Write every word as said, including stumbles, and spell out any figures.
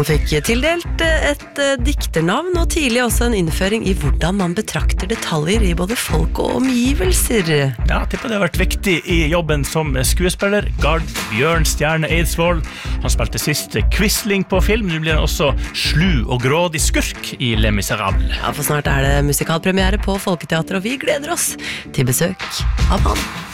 Han fikk tildelt et dikternavn og tidlig også en innføring i hvordan man betrakter detaljer i både folk og omgivelser. Ja, jeg tipper det har vært viktig i jobben som skuespiller. Gard Bjørn Stjerne Eidsvoll. Han spilte sist Quisling på film. Nå blir han også slu og grådig skurk i Les Miserables. Ja, for snart er det musikalpremiere på Folketeatret, og vi gleder oss til besøk av han.